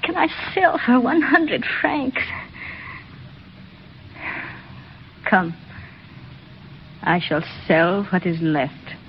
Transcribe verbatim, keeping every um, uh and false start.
can I sell for one hundred francs? Come. I shall sell what is left.